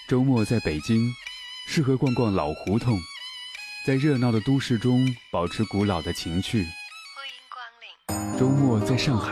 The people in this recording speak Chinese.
周末在北京，适合逛逛老胡同，在热闹的都市中保持古老的情趣。 欢迎光临。 周末在上海，